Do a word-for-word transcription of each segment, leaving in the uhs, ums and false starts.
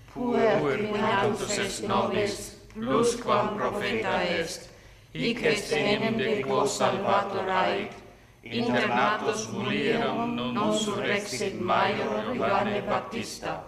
puer minatus est nobis, plusquam profeta est, hic est enim de quo salvator ait, internatus mulierum non surrexit maior Ioanne Baptista.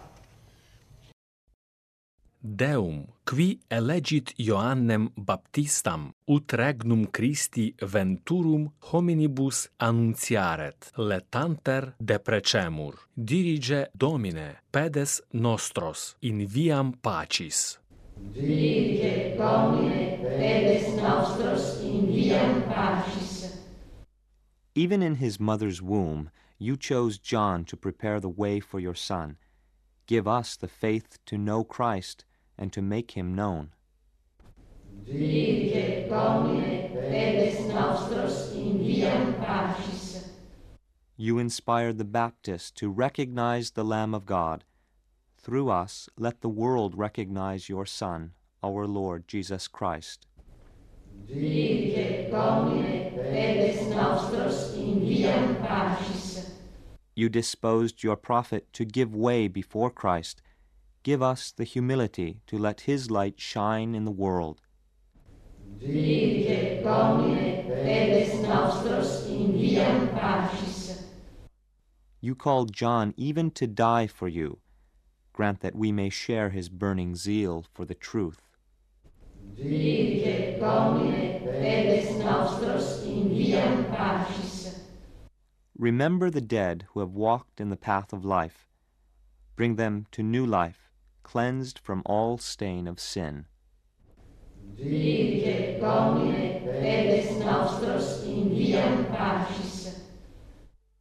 Deum, qui elegit Ioannem Baptistam, ut regnum Christi venturum hominibus annunciaret, letanter deprecemur. Dirige Domine, pedes nostros, in viam pacis. Dirige Domine, pedes nostros, in viam pacis. Even in his mother's womb, you chose John to prepare the way for your Son. Give us the faith to know Christ and to make him known. Dirige Domine, pedes nostros, in viam pacis. You inspired the Baptist to recognize the Lamb of God. Through us, let the world recognize your Son, our Lord Jesus Christ. Dirige Domine, pedes nostros, in viam pacis. You disposed your prophet to give way before Christ. Give us the humility to let his light shine in the world. Dirige Domine, pedes nostros, in viam pacis. You called John even to die for you. Grant that we may share his burning zeal for the truth. Dirige Domine, pedes nostros, in viam pacis. Remember the dead who have walked in the path of life. Bring them to new life, cleansed from all stain of sin. Dirige Domine, pedes nostros, in viam pacis.